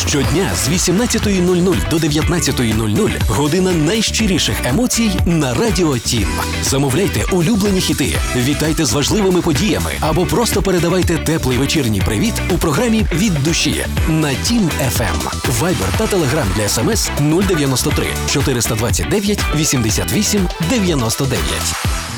Щодня з 18:00 до 19:00 година найщиріших емоцій на Радіо Тім. Замовляйте улюблені хіти, вітайте з важливими подіями або просто передавайте теплий вечірній привіт у програмі «Від душі» на Тім ФМ. Вайбер та Телеграм для СМС 093 429 88 99.